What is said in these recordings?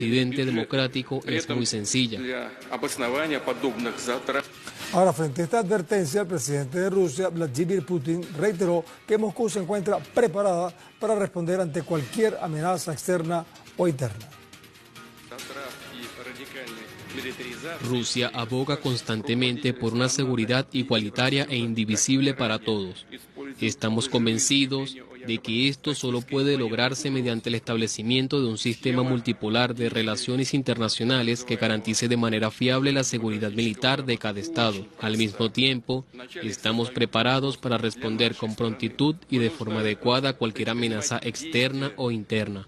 presidente democrático es muy sencilla. Ahora, frente a esta advertencia, el presidente de Rusia, Vladimir Putin, reiteró que Moscú se encuentra preparada para responder ante cualquier amenaza externa o interna. Rusia aboga constantemente por una seguridad igualitaria e indivisible para todos. Estamos convencidos de que esto solo puede lograrse mediante el establecimiento de un sistema multipolar de relaciones internacionales que garantice de manera fiable la seguridad militar de cada Estado. Al mismo tiempo, estamos preparados para responder con prontitud y de forma adecuada a cualquier amenaza externa o interna.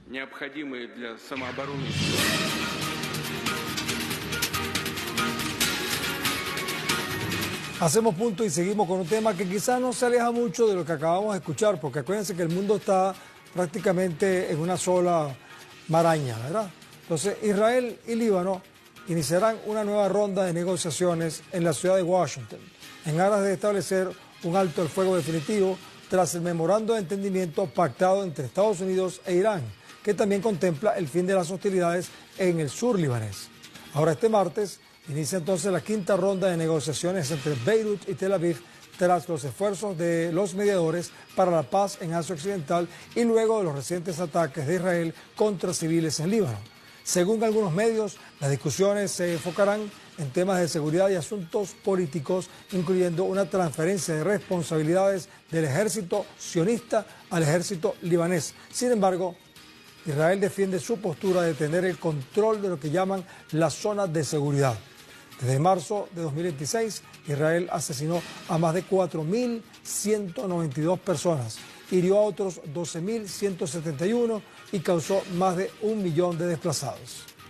Hacemos punto y seguimos con un tema que quizás no se aleja mucho de lo que acabamos de escuchar, porque acuérdense que el mundo está prácticamente en una sola maraña, ¿verdad? Entonces, Israel y Líbano iniciarán una nueva ronda de negociaciones en la ciudad de Washington, en aras de establecer un alto al fuego definitivo tras el memorando de entendimiento pactado entre Estados Unidos e Irán, que también contempla el fin de las hostilidades en el sur libanés. Ahora, este martes, inicia entonces la quinta ronda de negociaciones entre Beirut y Tel Aviv tras los esfuerzos de los mediadores para la paz en Asia Occidental y luego de los recientes ataques de Israel contra civiles en Líbano. Según algunos medios, las discusiones se enfocarán en temas de seguridad y asuntos políticos, incluyendo una transferencia de responsabilidades del ejército sionista al ejército libanés. Sin embargo, Israel defiende su postura de tener el control de lo que llaman las zonas de seguridad. Desde marzo de 2026, Israel asesinó a más de 4.192 personas, hirió a otros 12.171 y causó más de 1 millón de desplazados.